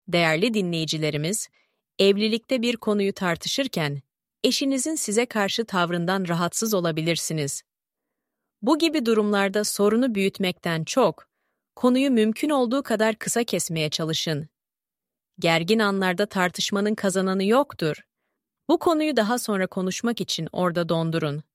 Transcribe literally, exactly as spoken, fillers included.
Değerli dinleyicilerimiz, evlilikte bir konuyu tartışırken eşinizin size karşı tavrından rahatsız olabilirsiniz. Bu gibi durumlarda sorunu büyütmekten çok, konuyu mümkün olduğu kadar kısa kesmeye çalışın. Gergin anlarda tartışmanın kazananı yoktur. Bu konuyu daha sonra konuşmak için orada dondurun.